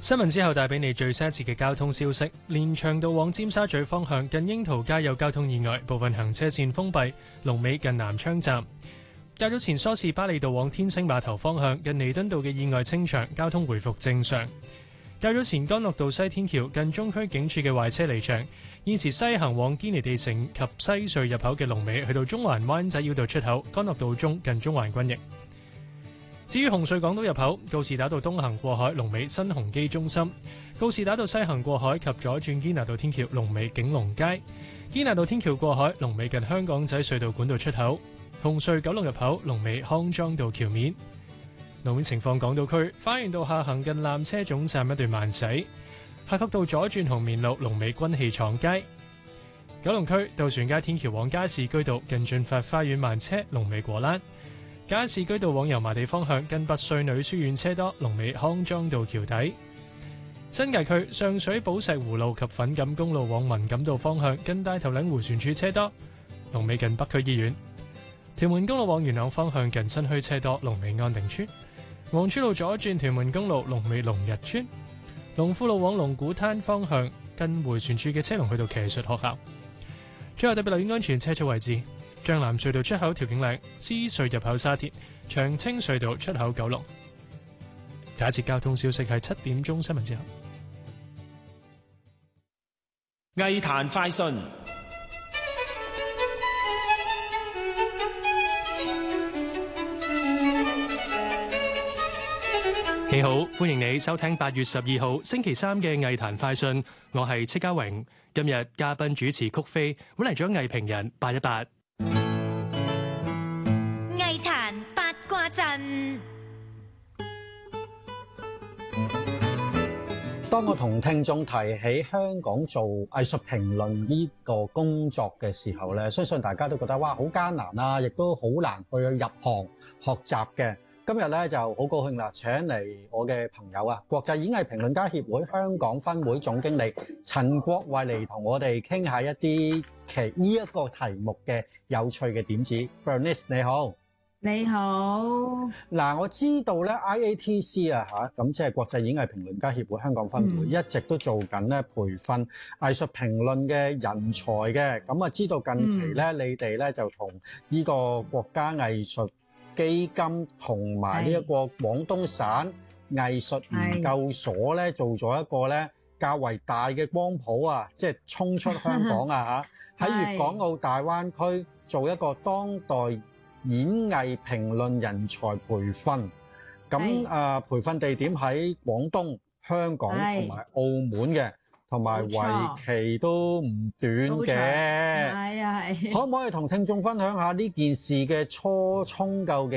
新聞之後帶俾你最新一次嘅交通消息。連翔道往尖沙咀方向近櫻桃街有交通意外，部分行車線封閉，龍尾近南昌站。較早前梳士巴利道往天星碼頭方向近彌敦道嘅意外清場，交通回復正常。較早前干諾道西天橋近中區警署嘅壞車離場，現時西行往堅尼地城及西隧入口嘅龍尾去到中環灣仔繞道出口，干諾道中近中環軍營。至於紅隧港島入口，告士打道東行過海龍尾新鴻基中心；告士打道西行過海及左轉堅拿道天橋龍尾景隆街；堅拿道天橋過海龍尾近香港仔隧道管道出口；紅隧九龍入口龍尾康莊道橋面。路面情況，港島區花園道下行近纜車總站一段慢駛；夏慤道左轉紅棉路龍尾軍器廠街；九龍區渡船街天橋往加士居道近駿發花園慢車龍尾果欄。加士居道往油麻地方向近拔萃女書院車多，龍尾康莊道橋底。新界區上水寶石湖路及粉錦公路往文錦道方向近大頭嶺迴旋處車多，龍尾近北區醫院。屯門公路往元朗方向近新墟車多，龍尾安定村。黃珠路左轉屯門公路龍尾龍日村。龍富路往龍鼓灘方向近迴旋處嘅車龍去到騎術學校。最後特別留意安全車速位置。將藍隧道出口調景嶺，獅隧入口沙田，長青隧道出口九龍。下一節交通消息係7點鐘新聞之後。 藝壇快訊。 你好，歡迎你收聽8月12號星期三嘅藝壇快訊，我係戚家榮。今日嘉賓主持曲飛揾嚟咗藝評人8一8。 藝壇八卦陣。 當我同聽眾提起香港做藝術評論呢個工作嘅時候咧，相信大家都覺得哇好艱難啊，亦都好難去入行學習嘅。今日咧就好高興啦，請嚟我嘅朋友啊，國際演藝評論家協會香港分會總經理陳國慧嚟同我哋傾下一啲呢一個題目嘅有趣嘅點子。Bernice 你好。 你好。 嗱，我知道咧 IATC 啊嚇，咁即係國際演藝評論家協會香港分會，一直都做緊咧培訓藝術評論嘅人才嘅。咁啊，知道近期咧你哋咧就同呢個國家藝術基金同埋呢一個廣東省藝術研究所咧做咗一個咧較為大嘅光譜啊，即係衝出香港啊嚇，喺粵港澳大灣區做一個當代演藝評論人才培訓。咁培訓地點喺廣東、香港同埋澳門嘅，同埋為期都唔短嘅。係。可唔可以同聽眾分享下呢件事嘅初衷究竟